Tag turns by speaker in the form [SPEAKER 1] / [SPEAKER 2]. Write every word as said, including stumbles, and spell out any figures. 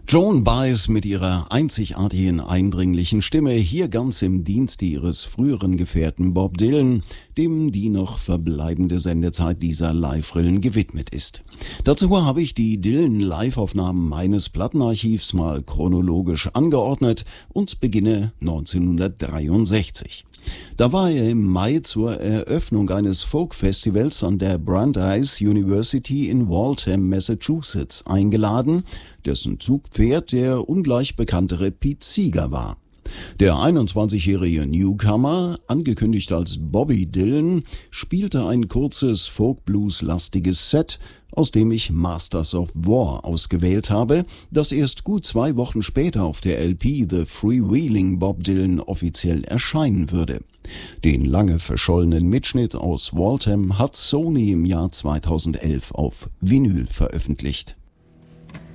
[SPEAKER 1] Joan Baez mit ihrer einzigartigen, eindringlichen Stimme, hier ganz im Dienste ihres früheren Gefährten Bob Dylan, dem die noch verbleibende Sendezeit dieser Live-Rillen gewidmet ist. Dazu habe ich die Dylan-Live-Aufnahmen meines Plattenarchivs mal chronologisch angeordnet und beginne neunzehnhundertdreiundsechzig. Da war er im Mai zur Eröffnung eines Folk-Festivals an der Brandeis University in Waltham, Massachusetts, eingeladen, dessen Zugpferd der ungleich bekanntere Pete Seeger war. Der einundzwanzigjährige Newcomer, angekündigt als Bobby Dylan, spielte ein kurzes Folk-Blues-lastiges Set, aus dem ich Masters of War ausgewählt habe, das erst gut zwei Wochen später auf der L P The Freewheeling Bob Dylan offiziell erscheinen würde. Den lange verschollenen Mitschnitt aus Waltham hat Sony im Jahr zweitausendelf auf Vinyl veröffentlicht.